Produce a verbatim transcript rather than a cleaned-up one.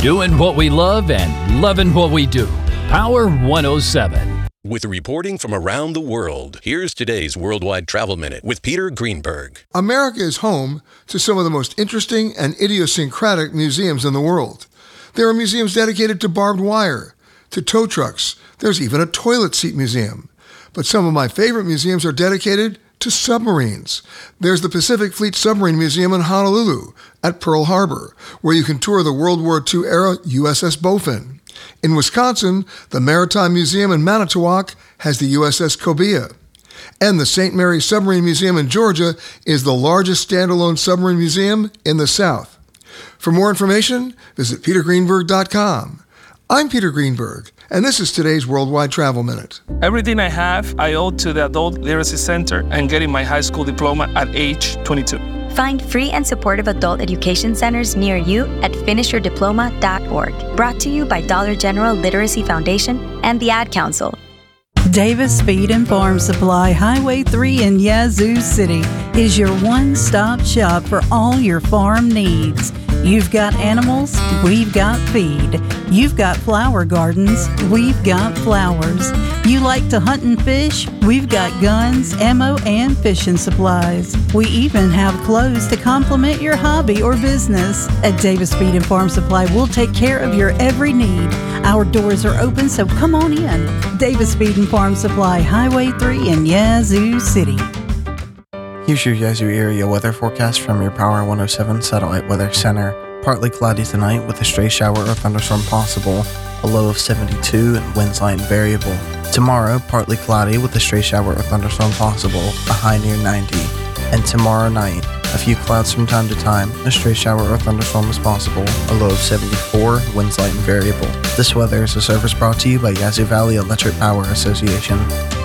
Doing what we love and loving what we do. Power one oh seven. With reporting from around the world, here's today's Worldwide Travel Minute with Peter Greenberg. America is home to some of the most interesting and idiosyncratic museums in the world. There are museums dedicated to barbed wire, to tow trucks. There's even a toilet seat museum. But some of my favorite museums are dedicated to submarines. There's the Pacific Fleet Submarine Museum in Honolulu at Pearl Harbor, where you can tour the World War Two era U S S Bowfin. In Wisconsin, the Maritime Museum in Manitowoc has the U S S Cobia. And the Saint Mary Submarine Museum in Georgia is the largest standalone submarine museum in the South. For more information, visit peter greenberg dot com. I'm Peter Greenberg, and this is today's Worldwide Travel Minute. Everything I have, I owe to the Adult Literacy Center and getting my high school diploma at age twenty-two. Find free and supportive adult education centers near you at finish your diploma dot org. Brought to you by Dollar General Literacy Foundation and the Ad Council. Davis Feed and Farm Supply, Highway three in Yazoo City, is your one-stop shop for all your farm needs. You've got animals, we've got feed. You've got flower gardens, we've got flowers. You like to hunt and fish? We've got guns, ammo, and fishing supplies. We even have clothes to complement your hobby or business. At Davis Feed and Farm Supply, we'll take care of your every need. Our doors are open, so come on in. Davis Feed and Farm Supply, Highway three in Yazoo City. Here's your Yazoo area weather forecast from your Power one oh seven Satellite Weather Center. Partly cloudy tonight with a stray shower or thunderstorm possible. A low of seventy-two and winds light and variable. Tomorrow, partly cloudy with a stray shower or thunderstorm possible. A high near ninety. And tomorrow night, a few clouds from time to time. A stray shower or thunderstorm is possible. A low of seventy-four, winds light and variable. This weather is a service brought to you by Yazoo Valley Electric Power Association.